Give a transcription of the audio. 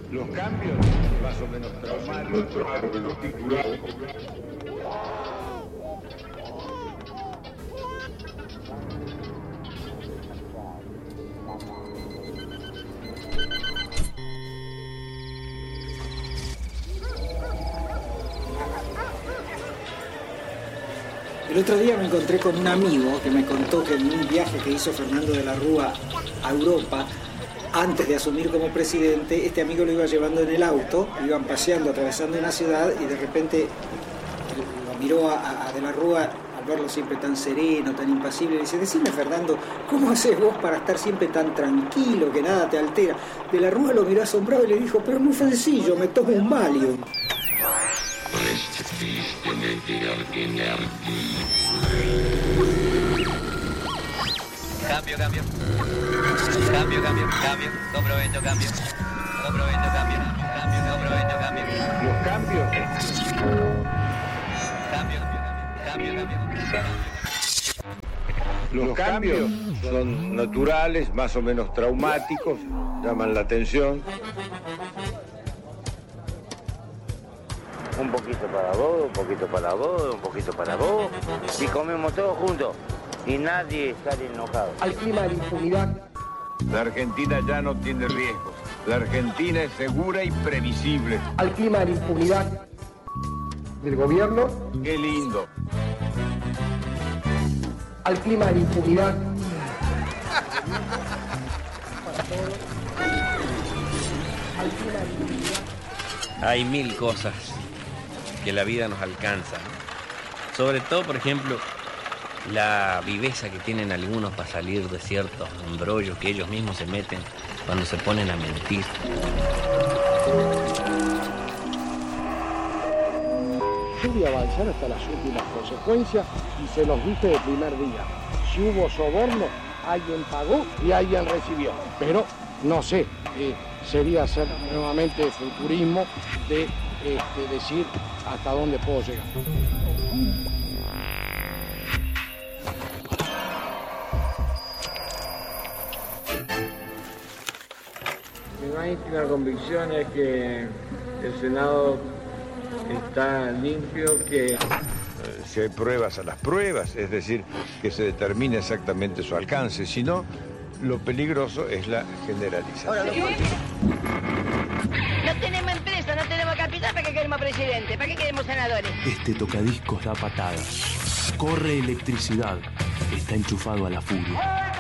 Los cambios, más o menos traumáticos. El otro día me encontré con un amigo que me contó que en un viaje que hizo Fernando de la Rúa a Europa, antes de asumir como presidente, este amigo lo iba llevando en el auto, iban paseando, atravesando una ciudad y de repente lo miró a de la Rúa al verlo siempre tan sereno, tan impasible, y dice: decime, Fernando, ¿cómo haces vos para estar siempre tan tranquilo, que nada te altera? De la Rúa lo miró asombrado y le dijo: pero es muy sencillo, me tomo un Valium. Cambio. Comprometo, cambio. Los cambios. Cambio. Los cambios son naturales, más o menos traumáticos, llaman la atención. Un poquito para vos, un poquito para vos, un poquito para vos. Y comemos todos juntos. Y nadie sale enojado. Al clima de impunidad. La Argentina ya no tiene riesgos. La Argentina es segura y previsible. Al clima de impunidad del gobierno. Qué lindo. Al clima de impunidad. Hay mil cosas que la vida nos alcanza, ¿no? Sobre todo, por ejemplo, la viveza que tienen algunos para salir de ciertos embrollos que ellos mismos se meten cuando se ponen a mentir. Yo voy a avanzar hasta las últimas consecuencias y se los dije de primer día. Si hubo soborno, alguien pagó y alguien recibió. Pero no sé, sería hacer nuevamente futurismo de decir hasta dónde puedo llegar. Mi más íntima convicción es que el Senado está limpio, que Si hay pruebas a las pruebas, es decir, que se determine exactamente su alcance. Si no, lo peligroso es la generalización. No tenemos empresa, no tenemos capital, ¿para qué queremos presidente? ¿Para qué queremos senadores? Este tocadiscos da patadas. Corre electricidad. Está enchufado a la furia.